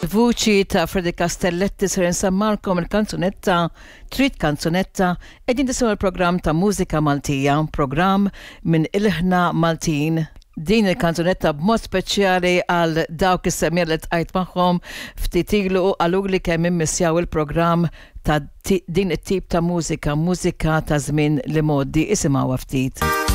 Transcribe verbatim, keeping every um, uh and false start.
Vuċi ta' Freddy Castelletti ser nsammalkom il-kanzunetta Trid Kanzunetta edin tisimgħu il-programm ta' Mużika Maltija, programm minn il-ħna Maltin. Din il-kanzunetta b'mod speċjali għal dawk is-semmier li tqajt magħhom ftit ilu għaluli kemm immissjaw il-programm ta' din it-tip ta' mużika, mużika ta' żmien li modi isimgħuha ftit.